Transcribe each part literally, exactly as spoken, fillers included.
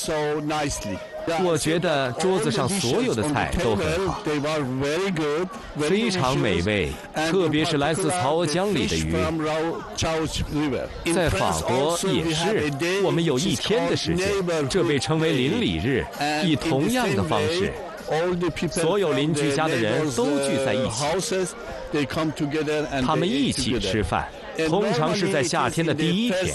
我觉得桌子上所有的菜都很好，非常美味，特别是来自曹娥江里的鱼。在法国也是，我们有一天的时间，这被称为邻里日，以同样的方式。所有邻居家的人都聚在一起，他们一起吃饭，通常是在夏天的第一天。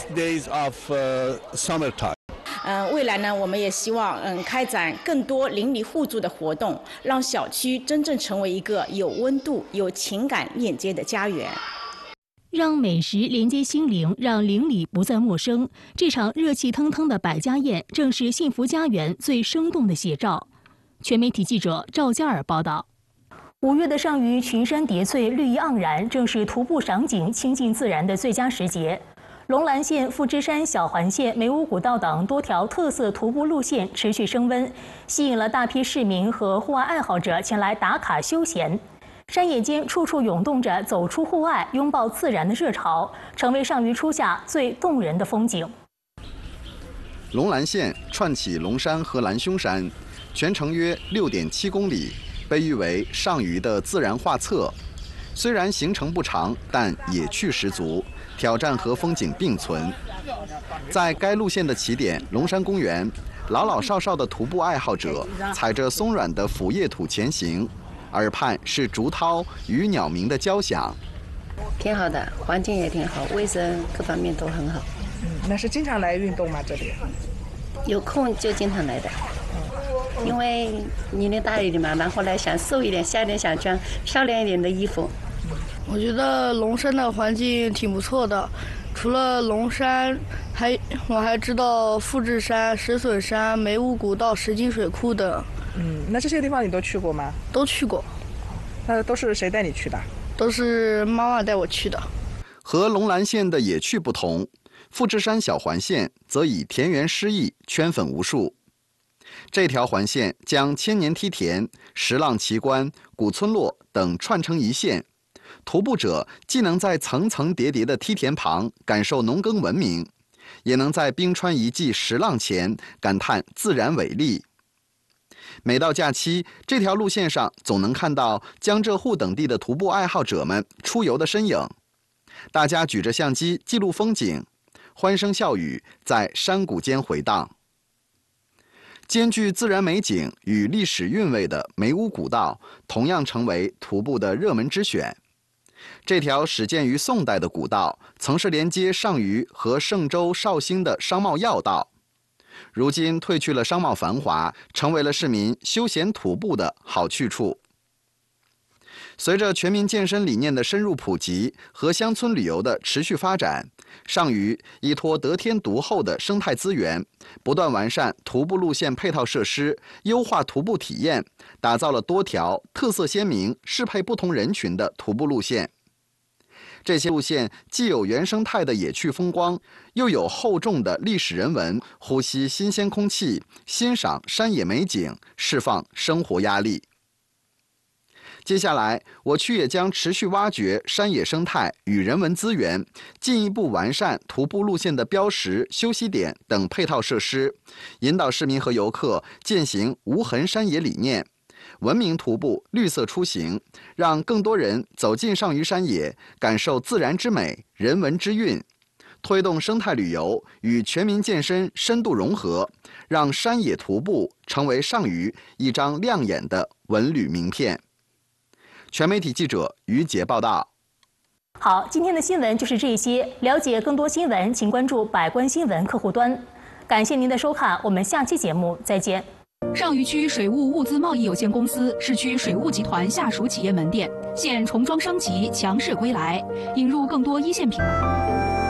嗯，未来呢，我们也希望嗯开展更多邻里互助的活动，让小区真正成为一个有温度、有情感链接的家园。 让美食连接心灵，让邻里不再陌生。这场热气腾腾的百家宴，正是幸福家园最生动的写照。全媒体记者赵佳尔报道。五月的上虞群山叠翠，绿意盎然，正是徒步赏景、亲近自然的最佳时节。龙兰县、富芝山小环线、梅屋古道等多条特色徒步路线持续升温，吸引了大批市民和户外爱好者前来打卡休闲。山野间处处涌动着走出户外、拥抱自然的热潮，成为上虞初夏最动人的风景。 龙兰县串起龙山和兰凶山，全程约六点七公里，被誉为上虞的自然画册。虽然行程不长，但野趣十足，挑战和风景并存。在该路线的起点龙山公园，老老少少的徒步爱好者踩着松软的腐叶土前行，耳畔是竹涛与鸟鸣的交响。 挺好的，环境也挺好，卫生各方面都很好。 嗯，那是经常来运动吗？这里有空就经常来的。因为年龄大一点嘛，然后来想瘦一点，夏天想穿漂亮一点的衣服。 我觉得龙山的环境挺不错的，除了龙山，还我还知道富芝山、石笋山、梅屋古道、石金水库等。 嗯，那这些地方你都去过吗？ 都去过。 那都是谁带你去的？ 都是妈妈带我去的。 和龙兰县的野趣不同，富芝山小环线则以田园诗意圈粉无数。这条环线将千年梯田、石浪奇观、古村落等串成一线，徒步者既能在层层叠叠的梯田旁感受农耕文明，也能在冰川遗迹石浪前感叹自然伟丽。每到假期，这条路线上总能看到江浙沪等地的徒步爱好者们出游的身影，大家举着相机记录风景，欢声笑语在山谷间回荡。兼具自然美景与历史韵味的梅屋古道同样成为徒步的热门之选。这条始建于宋代的古道，曾是连接上虞和嵊州、绍兴的商贸要道，如今褪去了商贸繁华，成为了市民休闲徒步的好去处。随着全民健身理念的深入普及和乡村旅游的持续发展，上虞依托得天独厚的生态资源，不断完善徒步路线配套设施，优化徒步体验，打造了多条特色鲜明、适配不同人群的徒步路线。这些路线既有原生态的野趣风光，又有厚重的历史人文，呼吸新鲜空气，欣赏山野美景，释放生活压力。接下来，我区也将持续挖掘山野生态与人文资源，进一步完善徒步路线的标识、休息点等配套设施，引导市民和游客践行无痕山野理念，文明徒步、绿色出行，让更多人走进上虞山野，感受自然之美、人文之韵，推动生态旅游与全民健身深度融合，让山野徒步成为上虞一张亮眼的文旅名片。全媒体记者于杰报道。 好，今天的新闻就是这些。了解更多新闻，请关注百官新闻客户端。感谢您的收看，我们下期节目再见。 上虞区水务物资贸易有限公司市区水务集团下属企业门店现重装升级，强势归来，引入更多一线品牌。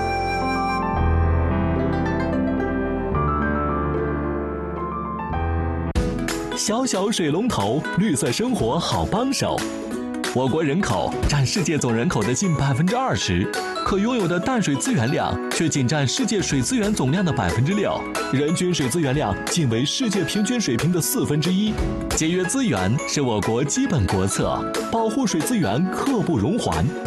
小小水龙头，绿色生活好帮手。我国人口占世界总人口的近百分之二十，可拥有的淡水资源量却仅占世界水资源总量的百分之六，人均水资源量仅为世界平均水平的四分之一。节约资源是我国基本国策，保护水资源刻不容缓。